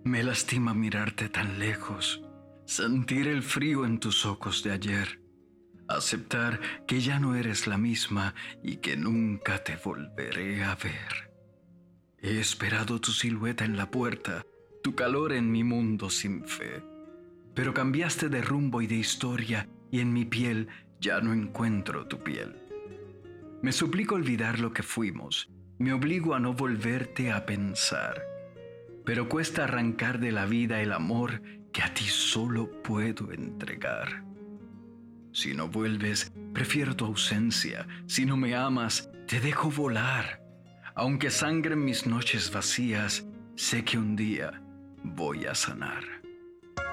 Me lastima mirarte tan lejos, sentir el frío en tus ojos de ayer, aceptar que ya no eres la misma y que nunca te volveré a ver. He esperado tu silueta en la puerta, tu calor en mi mundo sin fe, pero cambiaste de rumbo y de historia y en mi piel ya no encuentro tu piel. Me suplico olvidar lo que fuimos, me obligo a no volverte a pensar, pero cuesta arrancar de la vida el amor que a ti solo puedo entregar. Si no vuelves, prefiero tu ausencia. Si no me amas, te dejo volar. Aunque sangren mis noches vacías, sé que un día voy a sanar.